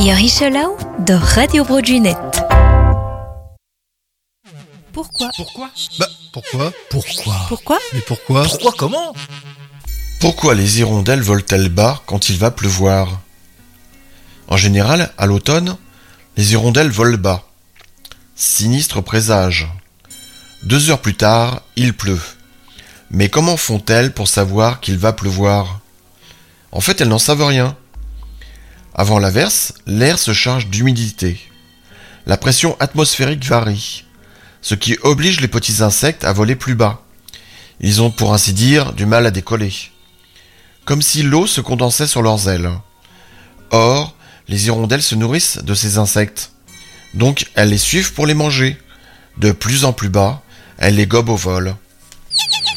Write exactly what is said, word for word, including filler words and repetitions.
Iorichelau de Radio Brojunet. Pourquoi Pourquoi Bah, pourquoi Pourquoi Pourquoi Mais pourquoi Pourquoi comment Pourquoi les hirondelles volent-elles bas quand il va pleuvoir ? En général, à l'automne, les hirondelles volent bas. Sinistre présage. Deux heures plus tard, il pleut. Mais comment font-elles pour savoir qu'il va pleuvoir ? En fait, elles n'en savent rien. Avant l'averse, l'air se charge d'humidité. La pression atmosphérique varie, ce qui oblige les petits insectes à voler plus bas. Ils ont, pour ainsi dire, du mal à décoller. Comme si l'eau se condensait sur leurs ailes. Or, les hirondelles se nourrissent de ces insectes. Donc, elles les suivent pour les manger. De plus en plus bas, elles les gobent au vol.